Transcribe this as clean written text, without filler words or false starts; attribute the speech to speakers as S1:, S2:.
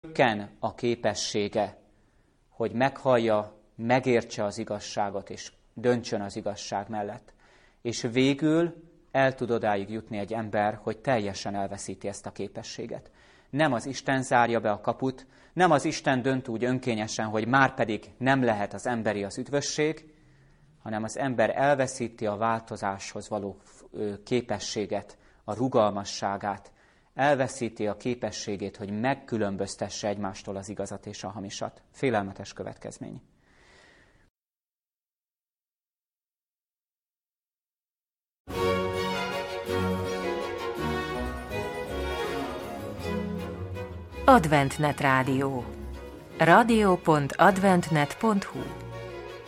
S1: Csökken a képessége, hogy meghallja, megértse az igazságot, és döntsön az igazság mellett. És végül el tud odáig jutni egy ember, hogy teljesen elveszíti ezt a képességet. Nem az Isten zárja be a kaput, nem az Isten dönt úgy önkényesen, hogy már pedig nem lehet az emberi az üdvösség, hanem az ember elveszíti a változáshoz való képességet, a rugalmasságát, elveszíti a képességét, hogy megkülönböztesse egymástól az igazat és a hamisat. Félelmetes következmény.
S2: Adventnet Rádió. radio.adventnet.hu